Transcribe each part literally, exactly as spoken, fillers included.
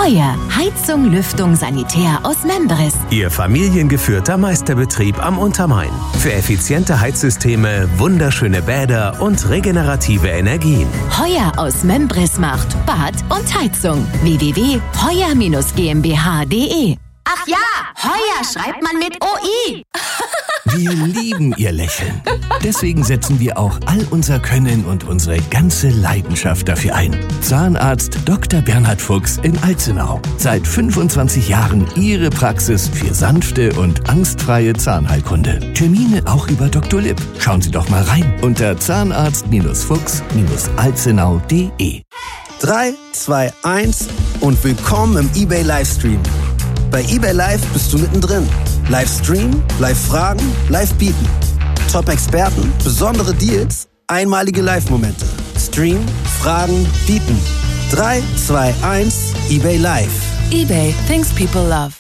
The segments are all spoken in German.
Heuer. Heizung, Lüftung, Sanitär aus Membris. Ihr familiengeführter Meisterbetrieb am Untermain. Für effiziente Heizsysteme, wunderschöne Bäder und regenerative Energien. Heuer aus Membris macht Bad und Heizung. w w w punkt heuer G m b h punkt d e. Ach ja, Heuer schreibt man mit O I. Wir lieben Ihr Lächeln. Deswegen setzen wir auch all unser Können und unsere ganze Leidenschaft dafür ein. Zahnarzt Doktor Bernhard Fuchs in Alzenau. Seit fünfundzwanzig Jahren Ihre Praxis für sanfte und angstfreie Zahnheilkunde. Termine auch über Doktor Lipp. Schauen Sie doch mal rein unter zahnarzt Fuchs Alzenau punkt d e. drei, zwei, eins und willkommen im eBay Livestream. Bei eBay Live bist du mittendrin. Livestream, Live-Fragen, Live-Bieten. Top-Experten, besondere Deals, einmalige Live-Momente. Stream, Fragen, Bieten. drei, zwei, eins, eBay Live. eBay, things people love.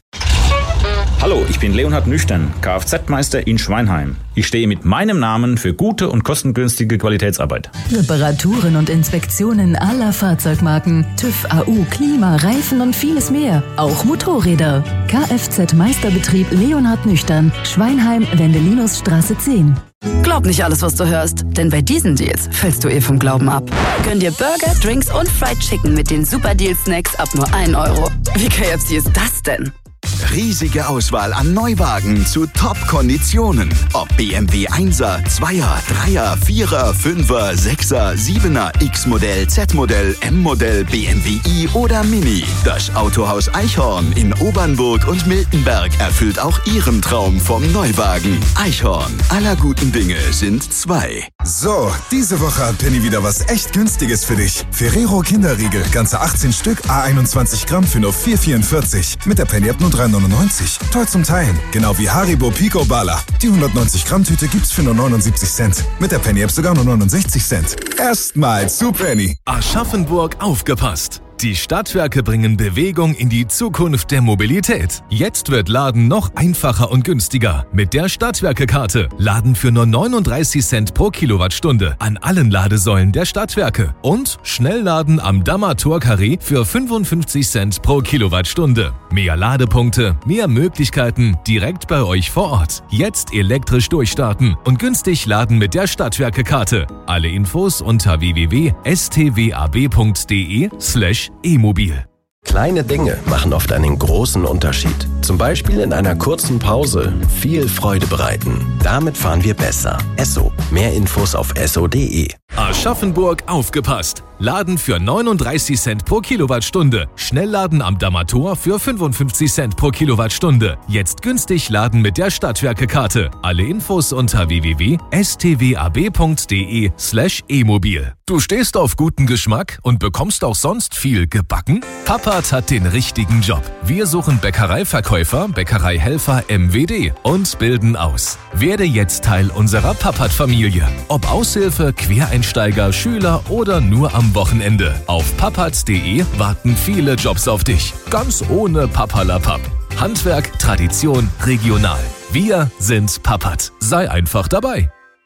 Hallo, ich bin Leonhard Nüchtern, Kfz-Meister in Schweinheim. Ich stehe mit meinem Namen für gute und kostengünstige Qualitätsarbeit. Reparaturen und Inspektionen aller Fahrzeugmarken, TÜV, A U, Klima, Reifen und vieles mehr. Auch Motorräder. Kfz-Meisterbetrieb Leonhard Nüchtern, Schweinheim, Wendelinusstraße zehn. Glaub nicht alles, was du hörst, denn bei diesen Deals fällst du eh vom Glauben ab. Gönn dir Burger, Drinks und Fried Chicken mit den Super Deal Snacks ab nur ein Euro. Wie K F C ist das denn? Riesige Auswahl an Neuwagen zu Top-Konditionen. Ob B M W Einser, Zweier, Dreier, Vierer, Fünfer, Sechser, Siebener, X-Modell, Z-Modell, M-Modell, B M W i oder Mini. Das Autohaus Eichhorn in Obernburg und Miltenberg erfüllt auch Ihren Traum vom Neuwagen. Eichhorn, aller guten Dinge sind zwei. So, diese Woche hat Penny wieder was echt Günstiges für dich. Ferrero Kinderriegel, ganze achtzehn Stück, a einundzwanzig Gramm für nur vier vierundvierzig. Mit der Penny App nur drei neunundneunzig. Toll zum Teilen. Genau wie Haribo Pico Bala. Die hundertneunzig Gramm Tüte gibt's für nur neunundsiebzig Cent. Mit der Penny App sogar nur neunundsechzig Cent. Erstmal zu Penny. Aschaffenburg aufgepasst. Die Stadtwerke bringen Bewegung in die Zukunft der Mobilität. Jetzt wird Laden noch einfacher und günstiger. Mit der Stadtwerke-Karte. Laden für nur neununddreißig Cent pro Kilowattstunde an allen Ladesäulen der Stadtwerke. Und Schnellladen am Dammer Tor-Carré für fünfundfünfzig Cent pro Kilowattstunde. Mehr Ladepunkte, mehr Möglichkeiten direkt bei euch vor Ort. Jetzt elektrisch durchstarten und günstig laden mit der Stadtwerke-Karte. Alle Infos unter w w w punkt s t w a b punkt d e slash e-mobil. Kleine Dinge machen oft einen großen Unterschied. Zum Beispiel in einer kurzen Pause viel Freude bereiten. Damit fahren wir besser. Esso. Mehr Infos auf esso punkt d e. Aschaffenburg aufgepasst. Laden für neununddreißig Cent pro Kilowattstunde. Schnellladen am Dammer Tor für fünfundfünfzig Cent pro Kilowattstunde. Jetzt günstig laden mit der Stadtwerke-Karte. Alle Infos unter w w w punkt s t w a b punkt d e slash e-mobil. Du stehst auf guten Geschmack und bekommst auch sonst viel gebacken? Pappat hat den richtigen Job. Wir suchen Bäckereiverkäufer, Bäckereihelfer M W D und bilden aus. Werde jetzt Teil unserer Pappat-Familie. Ob Aushilfe, Quereinsteiger, Schüler oder nur am Wochenende. Auf pappat punkt d e warten viele Jobs auf dich. Ganz ohne Papperlapapp. Handwerk, Tradition, regional. Wir sind Pappat. Sei einfach dabei.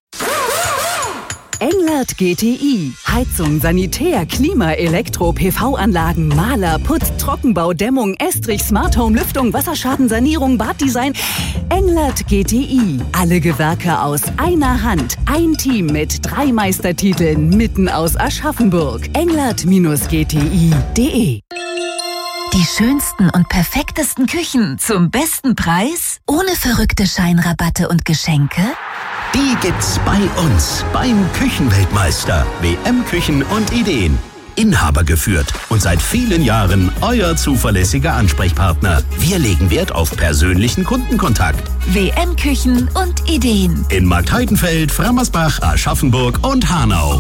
Englert G T I. Heizung, Sanitär, Klima, Elektro, P V-Anlagen, Maler, Putz, Trockenbau, Dämmung, Estrich, Smart Home, Lüftung, Wasserschadensanierung, Baddesign. Englert G T I. Alle Gewerke aus einer Hand. Ein Team mit drei Meistertiteln mitten aus Aschaffenburg. englert G T I punkt d e. Die schönsten und perfektesten Küchen zum besten Preis? Ohne verrückte Scheinrabatte und Geschenke? Die gibt's bei uns, beim Küchenweltmeister. W M-Küchen und Ideen. Inhaber geführt und seit vielen Jahren euer zuverlässiger Ansprechpartner. Wir legen Wert auf persönlichen Kundenkontakt. W M-Küchen und Ideen. In Marktheidenfeld, Frammersbach, Aschaffenburg und Hanau.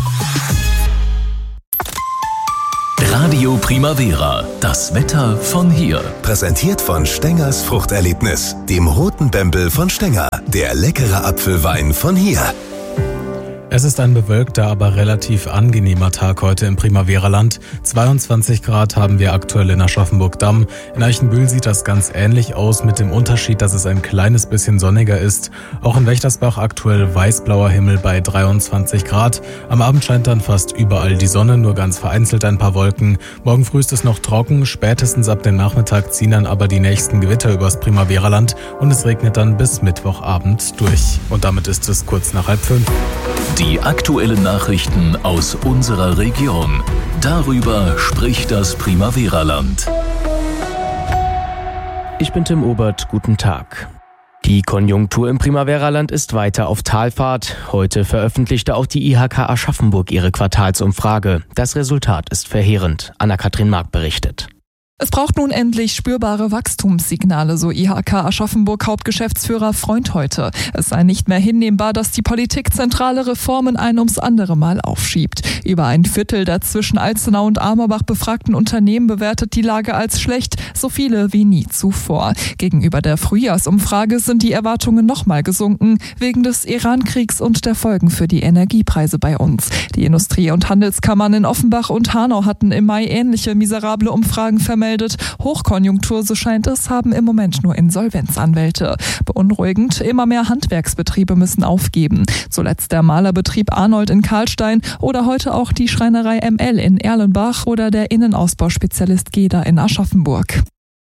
Radio Primavera, das Wetter von hier. Präsentiert von Stengers Fruchterlebnis, dem roten Bembel von Stenger, der leckere Apfelwein von hier. Es ist ein bewölkter, aber relativ angenehmer Tag heute im Primavera-Land. zweiundzwanzig Grad haben wir aktuell in Aschaffenburg-Damm. In Eichenbühl sieht das ganz ähnlich aus, mit dem Unterschied, dass es ein kleines bisschen sonniger ist. Auch in Wächtersbach aktuell weißblauer Himmel bei dreiundzwanzig Grad. Am Abend scheint dann fast überall die Sonne, nur ganz vereinzelt ein paar Wolken. Morgen früh ist es noch trocken, spätestens ab dem Nachmittag ziehen dann aber die nächsten Gewitter übers Primavera-Land und es regnet dann bis Mittwochabend durch. Und damit ist es kurz nach halb fünf. Die aktuellen Nachrichten aus unserer Region. Darüber spricht das Primavera-Land. Ich bin Tim Obert, guten Tag. Die Konjunktur im Primavera-Land ist weiter auf Talfahrt. Heute veröffentlichte auch die I H K Aschaffenburg ihre Quartalsumfrage. Das Resultat ist verheerend. Anna-Kathrin Mark berichtet. Es braucht nun endlich spürbare Wachstumssignale, so I H K Aschaffenburg Hauptgeschäftsführer Freund heute. Es sei nicht mehr hinnehmbar, dass die Politik zentrale Reformen ein ums andere Mal aufschiebt. Über ein Viertel der zwischen Alzenau und Amerbach befragten Unternehmen bewertet die Lage als schlecht, so viele wie nie zuvor. Gegenüber der Frühjahrsumfrage sind die Erwartungen nochmal gesunken, wegen des Iran-Kriegs und der Folgen für die Energiepreise bei uns. Die Industrie- und Handelskammern in Offenbach und Hanau hatten im Mai ähnliche miserable Umfragen vermeldet. Hochkonjunktur, so scheint es, haben im Moment nur Insolvenzanwälte. Beunruhigend, immer mehr Handwerksbetriebe müssen aufgeben. Zuletzt der Malerbetrieb Arnold in Karlstein oder heute auch die Schreinerei M L in Erlenbach oder der Innenausbauspezialist Geda in Aschaffenburg.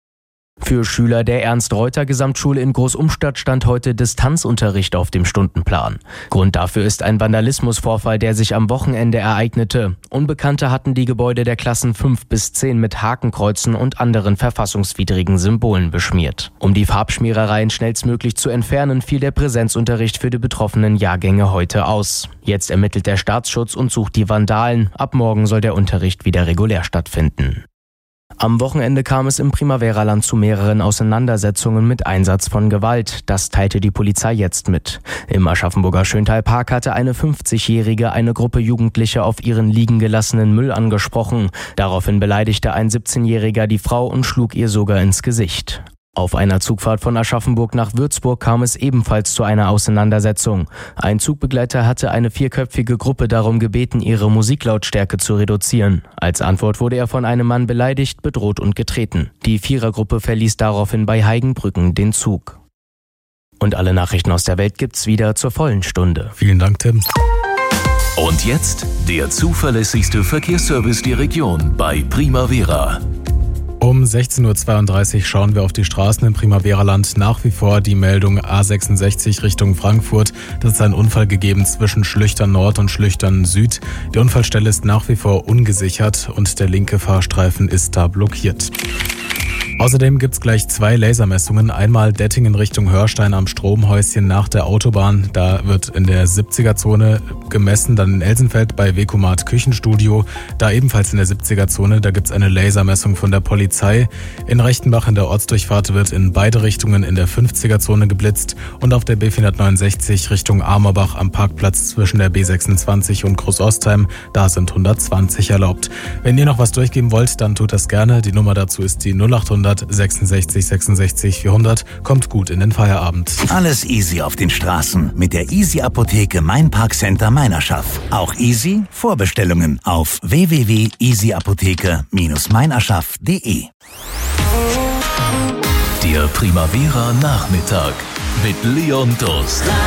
Für Schüler der Ernst-Reuter-Gesamtschule in Großumstadt stand heute Distanzunterricht auf dem Stundenplan. Grund dafür ist ein Vandalismusvorfall, der sich am Wochenende ereignete. Unbekannte hatten die Gebäude der Klassen fünf bis zehn mit Hakenkreuzen und anderen verfassungswidrigen Symbolen beschmiert. Um die Farbschmierereien schnellstmöglich zu entfernen, fiel der Präsenzunterricht für die betroffenen Jahrgänge heute aus. Jetzt ermittelt der Staatsschutz und sucht die Vandalen. Ab morgen soll der Unterricht wieder regulär stattfinden. Am Wochenende kam es im Primavera-Land zu mehreren Auseinandersetzungen mit Einsatz von Gewalt. Das teilte die Polizei jetzt mit. Im Aschaffenburger Schöntal-Park hatte eine fünfzigjährige eine Gruppe Jugendlicher auf ihren liegen gelassenen Müll angesprochen. Daraufhin beleidigte ein siebzehnjähriger die Frau und schlug ihr sogar ins Gesicht. Auf einer Zugfahrt von Aschaffenburg nach Würzburg kam es ebenfalls zu einer Auseinandersetzung. Ein Zugbegleiter hatte eine vierköpfige Gruppe darum gebeten, ihre Musiklautstärke zu reduzieren. Als Antwort wurde er von einem Mann beleidigt, bedroht und getreten. Die Vierergruppe verließ daraufhin bei Heigenbrücken den Zug. Und alle Nachrichten aus der Welt gibt's wieder zur vollen Stunde. Vielen Dank, Tim. Und jetzt der zuverlässigste Verkehrsservice der Region bei Primavera. Um sechzehn Uhr zweiunddreißig schauen wir auf die Straßen im Primavera-Land. Nach wie vor die Meldung A sechsundsechzig Richtung Frankfurt. Das ist ein Unfall gegeben zwischen Schlüchtern Nord und Schlüchtern Süd. Die Unfallstelle ist nach wie vor ungesichert und der linke Fahrstreifen ist da blockiert. Außerdem gibt's gleich zwei Lasermessungen. Einmal Dettingen Richtung Hörstein am Stromhäuschen nach der Autobahn. Da wird in der siebziger-Zone gemessen. Dann in Elsenfeld bei Wekomat Küchenstudio. Da ebenfalls in der siebziger-Zone. Da gibt's eine Lasermessung von der Polizei. In Rechtenbach in der Ortsdurchfahrt wird in beide Richtungen in der fünfziger-Zone geblitzt. Und auf der B vierhundertneunundsechzig Richtung Amerbach am Parkplatz zwischen der B sechsundzwanzig und Großostheim. Da sind hundertzwanzig erlaubt. Wenn ihr noch was durchgeben wollt, dann tut das gerne. Die Nummer dazu ist die null achthundert sechsundsechzig sechsundsechzig vierhundert. Kommt gut in den Feierabend. Alles easy auf den Straßen mit der Easy Apotheke Mein Parkcenter Meinerschaft. Auch easy Vorbestellungen auf w w w punkt easy apotheke Bindestrich meinerschaft punkt de. Der Primavera Nachmittag mit Leon Durst.